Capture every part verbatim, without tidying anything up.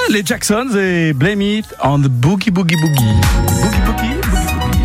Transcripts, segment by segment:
les Jacksons et Blame It on the Boogie Boogie Boogie. Boogie Boogie Boogie Boogie.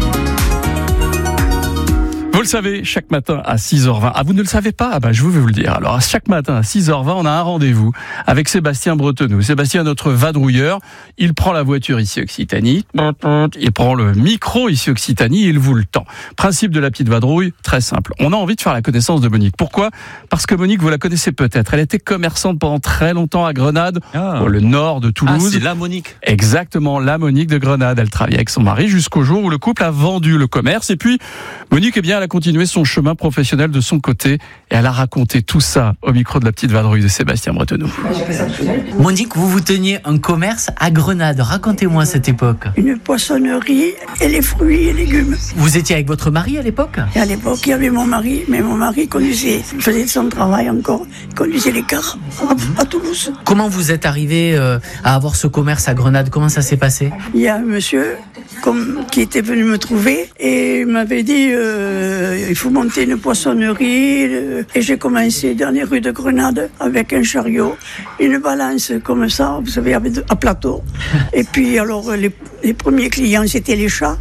Vous le savez, chaque matin à six heures vingt. Ah, vous ne le savez pas? Ah ben, je vais vous le dire. Alors, chaque matin à six heures vingt, on a un rendez-vous avec Sébastien Bretonneau. Sébastien, notre vadrouilleur, il prend la voiture ici Occitanie, il prend le micro ici Occitanie et il vous le tend. Principe de la petite vadrouille, très simple. On a envie de faire la connaissance de Monique. Pourquoi? Parce que Monique, vous la connaissez peut-être. Elle était commerçante pendant très longtemps à Grenade, ah. Dans le nord de Toulouse. Ah, c'est la Monique. Exactement, la Monique de Grenade. Elle travaillait avec son mari jusqu'au jour où le couple a vendu le commerce. Et puis, Monique, eh bien, elle a continué son chemin professionnel de son côté et elle a raconté tout ça au micro de la petite vadrouille de Sébastien Bretonneau. Monique, vous vous teniez un commerce à Grenade. Racontez-moi cette époque. Une poissonnerie et les fruits et légumes. Vous étiez avec votre mari à l'époque? Et à l'époque, il y avait mon mari, mais mon mari conduisait, faisait son travail encore, il conduisait les cars à, à Toulouse. Comment vous êtes arrivé euh, à avoir ce commerce à Grenade? Comment ça s'est passé? Il y a un monsieur comme, qui était venu me trouver et m'avait dit euh, il faut monter une poissonnerie. Et j'ai commencé dans les rues de Grenade avec un chariot, une balance comme ça, vous savez, à plateau. Et puis alors les, les premiers clients c'était les chats.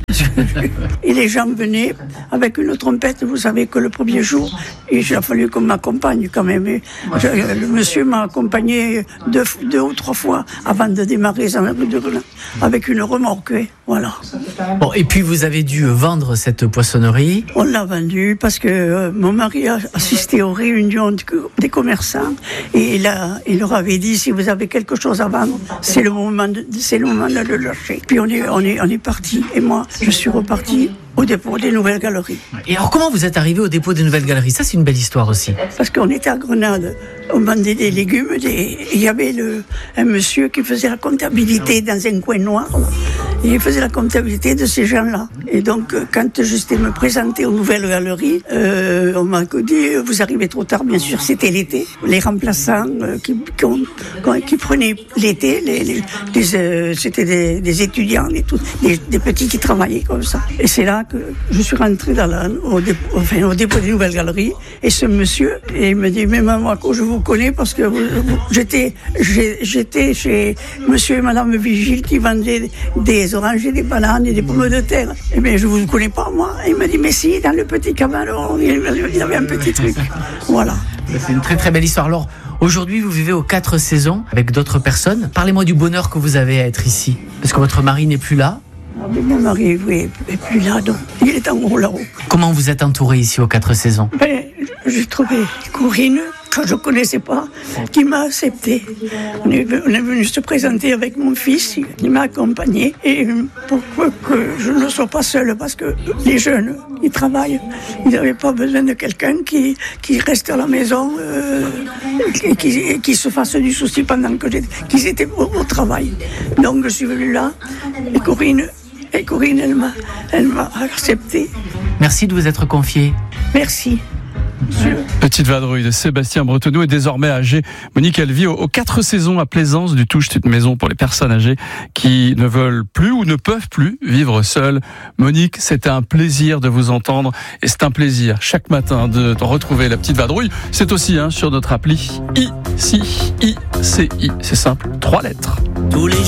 Et les gens venaient avec une trompette. Vous savez que le premier jour, il a fallu qu'on m'accompagne quand même. Et je, le monsieur m'a accompagné deux, deux ou trois fois avant de démarrer dans la rue de Grenade avec une remorque. Voilà. Bon, et puis vous avez dû vendre cette poissonnerie. On l'a vendue parce que euh, mon mari a assisté aux réunions des commerçants et il, a, il leur avait dit si vous avez quelque chose à vendre, c'est le moment de, c'est le moment de le lâcher. Puis on est, on est, on est parti et moi je suis reparti au dépôt des Nouvelles Galeries. Et alors comment vous êtes arrivé au dépôt des Nouvelles Galeries? Ça c'est une belle histoire aussi. Parce qu'on était à Grenade, on vendait des légumes et il y avait le, un monsieur qui faisait la comptabilité dans un coin noir. Là. Et il faisait la comptabilité de ces gens-là. Et donc, quand j'étais me présenter aux Nouvelles Galeries, euh, on m'a dit, vous arrivez trop tard, bien sûr, c'était l'été. Les remplaçants euh, qui, qui, ont, qui prenaient l'été, les, les, les, euh, c'était des, des étudiants, et tout, des, des petits qui travaillaient comme ça. Et c'est là que je suis rentrée dans la, au, dépôt, enfin, au dépôt des Nouvelles Galeries. Et ce monsieur, et il me dit, mais maman, je vous connais parce que vous, vous, j'étais, j'étais chez monsieur et madame Vigile qui vendaient des oranges et des bananes et des pommes de terre. Eh bien, je ne vous connais pas, moi. Il m'a dit, mais si, dans le petit cabanon, il y avait un petit truc. Voilà. C'est une très très belle histoire. Alors, aujourd'hui, vous vivez aux quatre saisons avec d'autres personnes. Parlez-moi du bonheur que vous avez à être ici. Parce que votre mari n'est plus là. Ah, mais mon mari oui, n'est plus là, donc il est en haut là-haut. Comment vous êtes entouré ici aux quatre saisons? Ben, j'ai trouvé Corinne, que je ne connaissais pas, qui m'a accepté. On est, on est venu se présenter avec mon fils, il m'a accompagné. Et pourquoi que je ne sois pas seule, parce que les jeunes, ils travaillent. Ils n'avaient pas besoin de quelqu'un qui, qui reste à la maison euh, et qui, qui se fasse du souci pendant que j'étais, qu'ils étaient au, au travail. Donc je suis venue là, et Corinne, et Corinne elle m'a, elle m'a accepté. Merci de vous être confiée. Merci. Petite vadrouille de Sébastien Bretonneau est désormais âgée. Monique, elle vit aux quatre saisons à Plaisance du Touche, c'est une maison pour les personnes âgées qui ne veulent plus ou ne peuvent plus vivre seules. Monique, c'était un plaisir de vous entendre et c'est un plaisir chaque matin de, de retrouver la petite vadrouille. C'est aussi hein, sur notre appli I C I. C'est simple, trois lettres. Tous les